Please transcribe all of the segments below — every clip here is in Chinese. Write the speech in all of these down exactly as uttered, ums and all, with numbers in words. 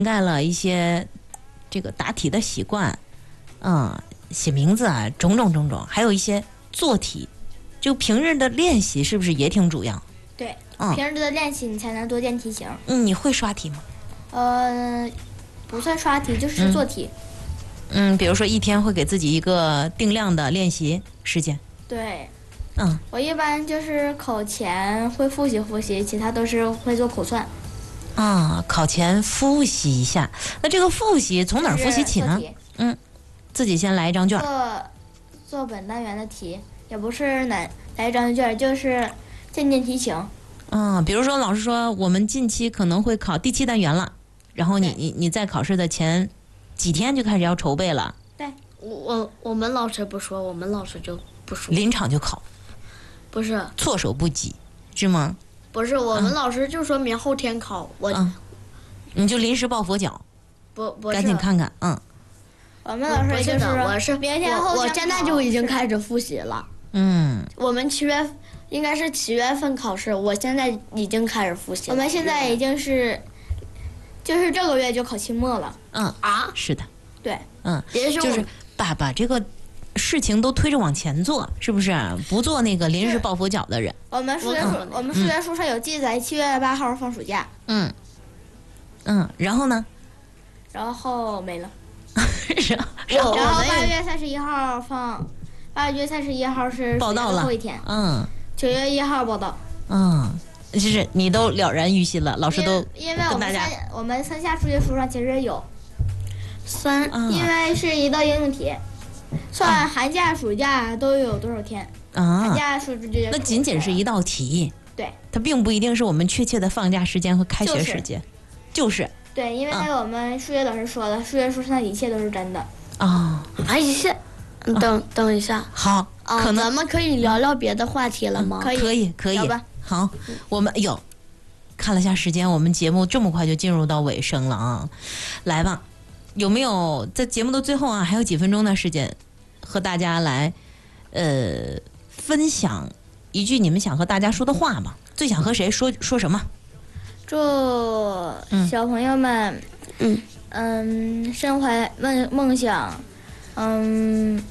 盖了一些这个答题的习惯，嗯，写名字啊，种种种种，还有一些做题，就平日的练习是不是也挺主要？ 对， 嗯， 平时的练习你才能多见题型。 嗯，你会刷题吗？ 呃，不算刷题，就是做题。 嗯，嗯比如说一天会给自己一个定量的练习时间。 对。 嗯， 我一般就是考前会复习复习，其他都是会做口算。 啊，考前复习一下。那这个复习从哪儿复习起呢？嗯，自己先来一张卷。 做做本单元的题，也不是来来一张卷，就是渐渐题型。 嗯，比如说老师说我们近期可能会考第七单元了，然后你你你在考试的前几天就开始要筹备了。 对， 我我我们老师不说，我们老师就不说， 临场就考。 不是措手不及，是吗？ 不是，我们老师就说明后天考，我、 嗯，你就临时抱佛脚， 不不是， 赶紧看看，嗯。 我们老师也就是我是明天后我我现在就已经开始复习了。 嗯， 我们七月应该是七月份考试，我现在已经开始复习了。 我们现在已经是，就是这个月就考期末了。 嗯啊， 是的， 对， 嗯， 也就是就是把把这个事情都推着往前做，是不是？不做那个临时抱佛脚的人。 我们数学书， 嗯、 我们数学书上有记载，七月八号放暑假。 嗯，嗯，然后呢？ 然后没了。 然后然后八月三十一号放，八月三十一号是报道了， 最后一天。 嗯。 九月一号报道。 嗯，就是你都了然于心了，老师都因为我们三我们三下数学书上其实有三， 嗯、 因为是一道应用题，算寒假暑假都有多少天。 啊， 寒假数就那仅仅是一道题， 对， 它并不一定是我们确切的放假时间和开学时间，就是。就是对，因为我们数学老师说了，数学书上的一切都是真的。 啊， 啊，一切，等等一下， 好， 啊， 可能咱们可以聊聊别的话题了吗？ 可以， 可以，可以。好，我们有看了下时间，我们节目这么快就进入到尾声了啊！来吧，有没有在节目的最后啊，还有几分钟的时间，和大家来呃分享一句你们想和大家说的话吧？最想和谁说说什么？ 祝小朋友们， 嗯嗯，身怀梦梦想，嗯，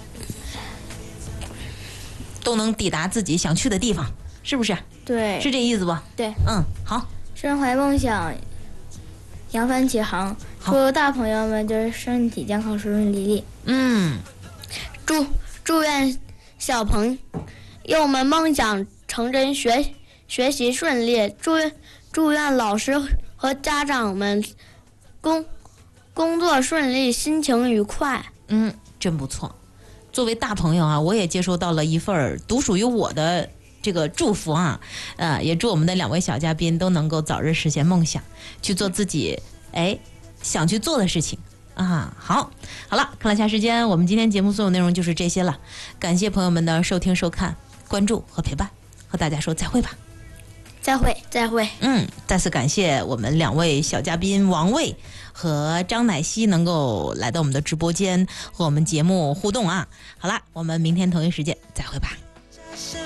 都能抵达自己想去的地方，是不是？ 对， 是这意思不？ 对， 嗯，好。 身怀梦想，扬帆起航。祝大朋友们就是身体健康，顺顺利利。 嗯， 祝祝愿小朋友们梦想成真，学学习顺利。祝祝愿老师和家长们工工作顺利，心情愉快。 嗯，真不错。作为大朋友啊，我也接收到了一份独属于我的这个祝福啊，呃，也祝我们的两位小嘉宾都能够早日实现梦想，去做自己哎想去做的事情啊。好，好了，看了下时间，我们今天节目所有内容就是这些了。感谢朋友们的收听、收看、关注和陪伴，和大家说再会吧。 再会， 再会。 嗯，再次感谢我们两位小嘉宾王卫和张乃希能够来到我们的直播间和我们节目互动啊。好啦，我们明天同一时间再会吧。